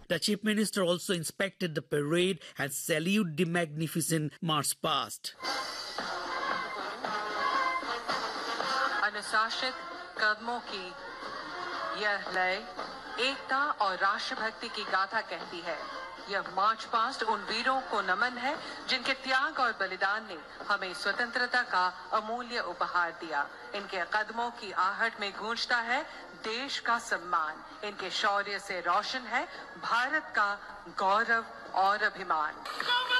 The Chief Minister also inspected the parade and saluted the magnificent march past. अनुशासित कदमों की यह लय एकता और राष्ट्रभक्ति की गाथा कहती है। यह मार्च पास्ट उन वीरों को नमन है जिनके त्याग और बलिदान ने हमें स्वतंत्रता का अमूल्य उपहार दिया। इनके कदमों की आहट में गूंजता है देश का सम्मान। इनके शौर्य से रोशन है भारत का गौरव और अभिमान।